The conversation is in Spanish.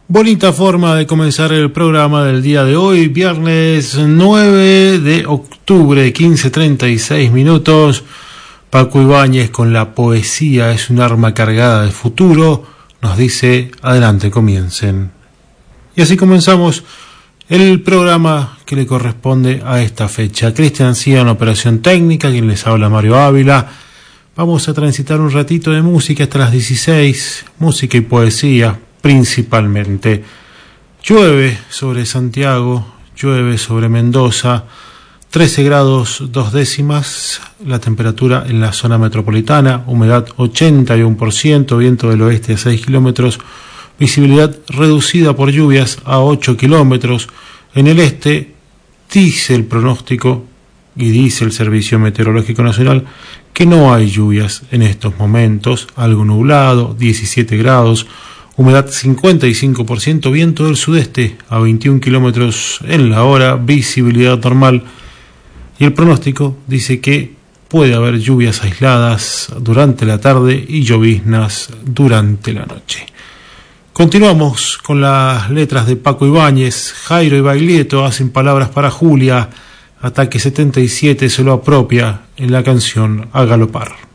Bonita forma de comenzar el programa del día de hoy, viernes 9 de octubre, 15:36 minutos. Paco Ibáñez con la poesía es un arma cargada de futuro, nos dice, adelante, comiencen. Y así comenzamos el programa que le corresponde a esta fecha. Cristian Cía en operación técnica, quien les habla Mario Ávila. Vamos a transitar un ratito de música hasta las 16, música y poesía principalmente. Llueve sobre Santiago, llueve sobre Mendoza, 13 grados 2 décimas, la temperatura en la zona metropolitana, humedad 81%, viento del oeste a 6 kilómetros, visibilidad reducida por lluvias a 8 kilómetros. En el este, dice el pronóstico y dice el Servicio Meteorológico Nacional que no hay lluvias en estos momentos, algo nublado, 17 grados, humedad 55%, viento del sudeste a 21 kilómetros en la hora, visibilidad normal. Y el pronóstico dice que puede haber lluvias aisladas durante la tarde y lloviznas durante la noche. Continuamos con las letras de Paco Ibáñez. Jairo y Baglietto hacen palabras para Julia. Ataque 77 se lo apropia en la canción A Galopar.